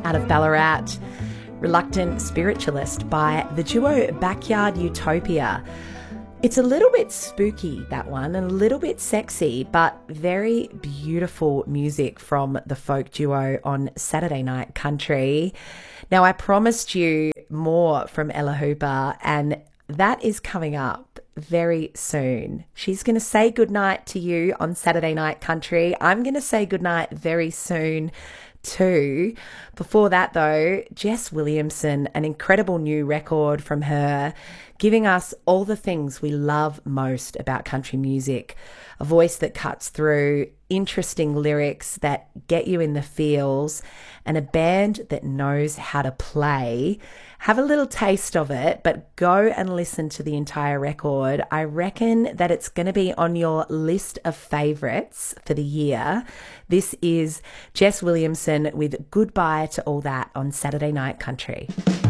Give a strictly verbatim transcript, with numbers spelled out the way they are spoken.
out of Ballarat, Reluctant Spiritualist by the duo Backyard Utopia. It's a little bit spooky, that one, and a little bit sexy, but very beautiful music from the folk duo on Saturday Night Country. Now, I promised you more from Ella Hooper, and that is coming up very soon. She's going to say goodnight to you on Saturday Night Country. I'm going to say goodnight very soon too. Before that though, Jess Williamson, an incredible new record from her, giving us all the things we love most about country music. A voice that cuts through, interesting lyrics that get you in the feels, and a band that knows how to play. Have a little taste of it, but go and listen to the entire record. I reckon that it's going to be on your list of favourites for the year. This is Jess Williamson with Goodbye to All That on Saturday Night Country.